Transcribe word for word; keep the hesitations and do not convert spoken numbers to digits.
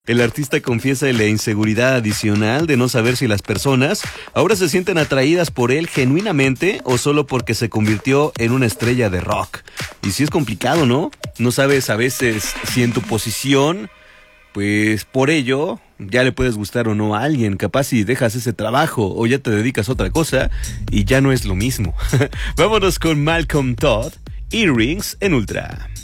El artista confiesa la inseguridad adicional de no saber si las personas ahora se sienten atraídas por él genuinamente o solo porque se convirtió en una estrella de rock. Y sí es complicado, ¿no? No sabes a veces si en tu posición, pues por ello ya le puedes gustar o no a alguien. Capaz si dejas ese trabajo o ya te dedicas a otra cosa y ya no es lo mismo. Vámonos con Malcolm Todd, Earrings en Ultra.